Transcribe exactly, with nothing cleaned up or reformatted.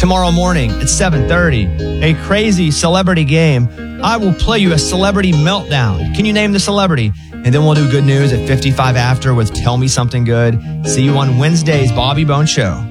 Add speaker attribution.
Speaker 1: Tomorrow morning at seven thirty, a crazy celebrity game. I will play you a celebrity meltdown. Can you name the celebrity? And then we'll do good news at fifty-five after with Tell Me Something Good. See you on Wednesday's Bobby Bones Show.